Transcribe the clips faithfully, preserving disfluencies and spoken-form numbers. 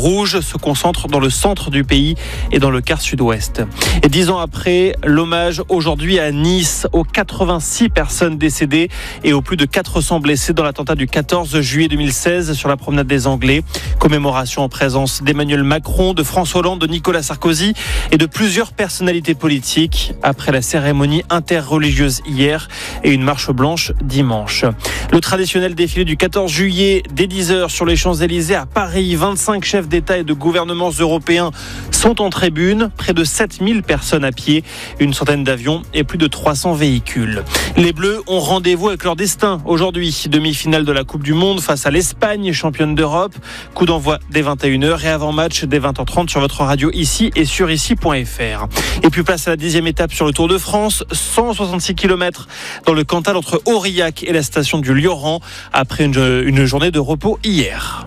rouge se concentrent dans le centre du pays et dans le quart sud-ouest. Et dix ans après, l'hommage aujourd'hui à Nice aux quatre-vingt-six personnes décédées et aux plus de quatre cents blessés dans l'attentat du quatorze juillet deux mille seize sur la promenade des Anglais. Commémoration en présence d'Emmanuel Macron, de François Hollande, de Nicolas Sarkozy et de plusieurs personnalités politiques après la cérémonie interreligieuse hier et une marche blanche dimanche. Le traditionnel défilé du quatorze juillet dès dix heures sur les Champs-Élysées à Paris. vingt-cinq chefs d'État et de gouvernements européens sont en tribune. Près de sept mille personnes à pied, une centaine d'avions et plus de trois cents véhicules. Les Bleus ont rendez-vous avec leur destin aujourd'hui. Demi-finale de la Coupe du Monde face à l'Espagne, championne d'Europe. Coup d'envoi dès vingt et une heures et avant-match dès vingt heures trente sur votre radio ici et sur ici point f r. Et puis place à la dixième étape sur le Tour de France. cent soixante-six kilomètres dans le Cantal entre Aurillac et la station du Lioran après une, une journée de repos hier.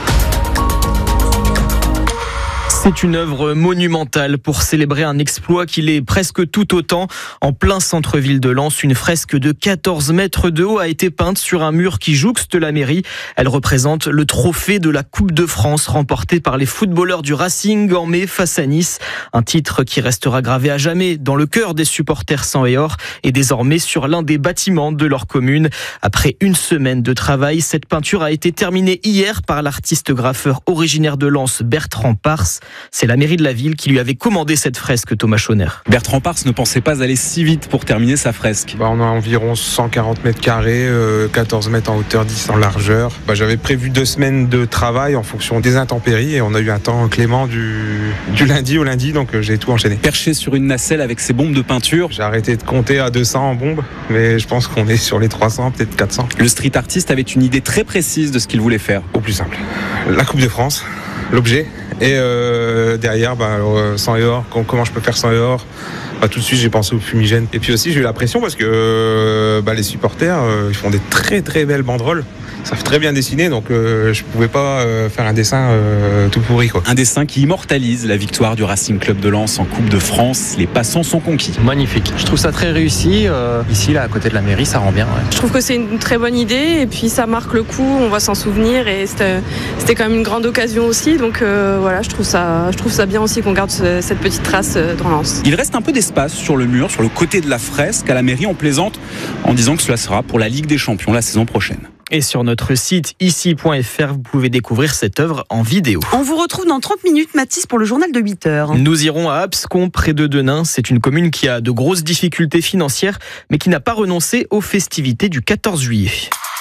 C'est une œuvre monumentale pour célébrer un exploit qui l'est presque tout autant. En plein centre-ville de Lens, une fresque de quatorze mètres de haut a été peinte sur un mur qui jouxte la mairie. Elle représente le trophée de la Coupe de France remporté par les footballeurs du Racing en mai face à Nice. Un titre qui restera gravé à jamais dans le cœur des supporters sang et or et désormais sur l'un des bâtiments de leur commune. Après une semaine de travail, cette peinture a été terminée hier par l'artiste graffeur originaire de Lens, Bertrand Pars. C'est la mairie de la ville qui lui avait commandé cette fresque, Thomas Schoner. Bertrand Pars ne pensait pas aller si vite pour terminer sa fresque. Bah, on a environ cent quarante mètres carrés, euh, quatorze mètres en hauteur, dix en largeur. Bah, j'avais prévu deux semaines de travail en fonction des intempéries et on a eu un temps clément du, du lundi au lundi, donc euh, j'ai tout enchaîné. Perché sur une nacelle avec ses bombes de peinture. J'ai arrêté de compter à deux cents en bombes, mais je pense qu'on est sur les trois cents, peut-être quatre cents. Le street artiste avait une idée très précise de ce qu'il voulait faire. Au plus simple, la Coupe de France, l'objet. Et euh, derrière, bah, alors, sang et or, comment je peux faire sang et or? Bah, tout de suite, j'ai pensé au fumigène. Et puis aussi, j'ai eu la pression parce que euh, bah, les supporters, euh, ils font des très très belles banderoles. Ils savent très bien dessiner, donc euh, je pouvais pas euh, faire un dessin euh, tout pourri, quoi. Un dessin qui immortalise la victoire du Racing Club de Lens en Coupe de France. Les passants sont conquis. Magnifique. Je trouve ça très réussi. Euh, ici, là, à côté de la mairie, ça rend bien. Ouais. Je trouve que c'est une très bonne idée et puis ça marque le coup. On va s'en souvenir et c'était, c'était quand même une grande occasion aussi. Donc euh, voilà, je trouve ça, je trouve ça bien aussi qu'on garde ce, cette petite trace dans Lens. Il reste un peu d'espace sur le mur, sur le côté de la fresque. À la mairie, on plaisante en disant que cela sera pour la Ligue des Champions la saison prochaine. Et sur notre site ici point f r, vous pouvez découvrir cette œuvre en vidéo. On vous retrouve dans trente minutes, Mathis, pour le journal de huit heures. Nous irons à Abscon, près de Denain. C'est une commune qui a de grosses difficultés financières, mais qui n'a pas renoncé aux festivités du quatorze juillet.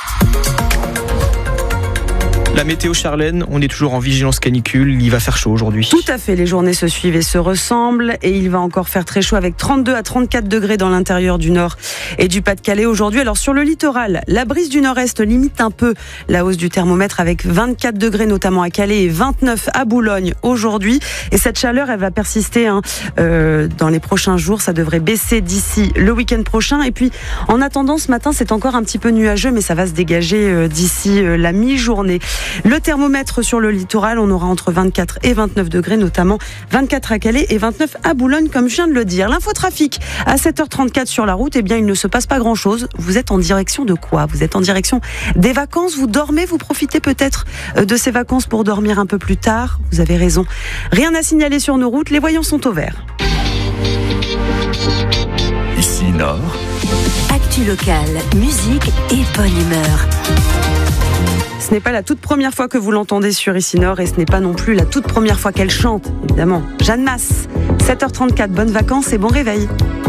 La météo, Charlène, on est toujours en vigilance canicule, il va faire chaud aujourd'hui. Tout à fait, les journées se suivent et se ressemblent et il va encore faire très chaud avec trente-deux à trente-quatre degrés dans l'intérieur du Nord et du Pas-de-Calais aujourd'hui. Alors sur le littoral, la brise du Nord-Est limite un peu la hausse du thermomètre avec vingt-quatre degrés notamment à Calais et vingt-neuf à Boulogne aujourd'hui. Et cette chaleur, elle va persister hein, euh, dans les prochains jours. Ça devrait baisser d'ici le week-end prochain. Et puis en attendant, ce matin, c'est encore un petit peu nuageux, mais ça va se dégager euh, d'ici euh, la mi-journée. Le thermomètre sur le littoral, on aura entre vingt-quatre et vingt-neuf degrés, notamment vingt-quatre à Calais et vingt-neuf à Boulogne, comme je viens de le dire. L'infotrafic à sept heures trente-quatre sur la route, eh bien, il ne se passe pas grand-chose. Vous êtes en direction de quoi? Vous êtes en direction des vacances, vous dormez, vous profitez peut-être de ces vacances pour dormir un peu plus tard. Vous avez raison. Rien à signaler sur nos routes, les voyants sont au vert. Ici Nord. Actu locale, musique et bonne humeur. Ce n'est pas la toute première fois que vous l'entendez sur Ici Nord et ce n'est pas non plus la toute première fois qu'elle chante, évidemment. Jeanne Masse, sept heures trente-quatre, bonnes vacances et bon réveil.